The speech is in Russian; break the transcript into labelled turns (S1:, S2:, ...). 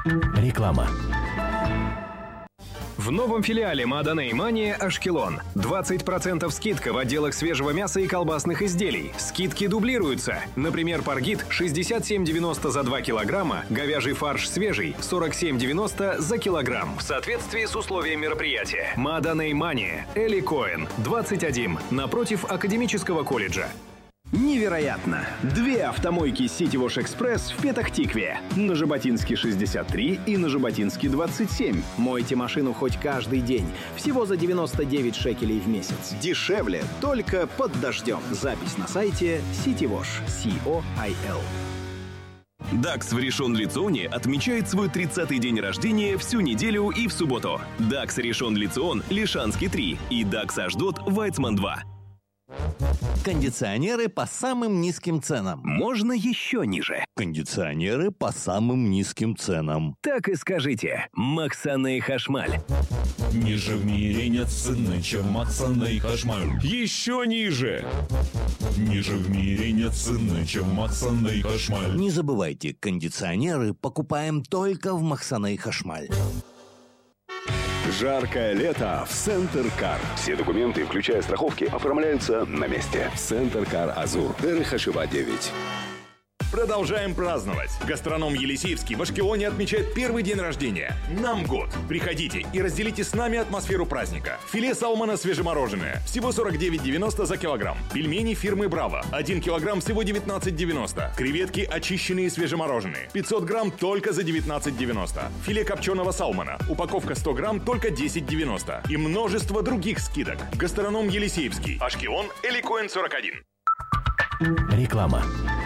S1: Реклама.
S2: В новом филиале Маданей Мания Ашкелон. 20% скидка в отделах свежего мяса и колбасных изделий. Скидки дублируются. Например, паргит 67,90 за 2 килограмма, говяжий фарш свежий 47,90 за килограмм. В соответствии с условиями мероприятия. Маданей Мания. Эли Коэн. 21. Напротив Академического колледжа.
S3: Невероятно! 2 автомойки City Wash Express в Петах-Тикве. На Жаботинске 63 и на Жаботинске 27. Мойте машину хоть каждый день. Всего за 99 шекелей в месяц. Дешевле только под дождем. Запись на сайте City Wash. COIL.
S4: Дакс в Ришон-Ле-Ционе отмечает свой 30-й день рождения всю неделю и в субботу. Дакс Ришон-Ле-Цион, Лишанский 3 и Дакс Ашдот, Вайцман 2.
S5: Кондиционеры по самым низким ценам.
S2: Можно еще ниже.
S5: Кондиционеры по самым низким ценам.
S2: Так и скажите. Максаней Хашмаль.
S6: Ниже в мире нет цены, чем Максаней Хашмаль. Еще ниже. Ниже в мире нет цены, чем Максаней Хашмаль.
S5: Не забывайте, кондиционеры покупаем только в Максаней Хашмаль.
S7: Жаркое лето в Центр Кар. Все документы, включая страховки, оформляются на месте. Центр Кар Азур. Дерехашева 9.
S8: Продолжаем праздновать. Гастроном Елисеевский в Ашкелоне отмечает первый день рождения. Нам год. Приходите и разделите с нами атмосферу праздника. Филе салмона свежемороженое. Всего 49,90 за килограмм. Пельмени фирмы Браво. 1 килограмм всего 19,90. Креветки очищенные свежемороженые. 500 грамм только за 19,90. Филе копченого салмона. Упаковка 100 грамм только 10,90. И множество других скидок. Гастроном Елисеевский. Ашкелон, Эли Коэн 41.
S1: Реклама.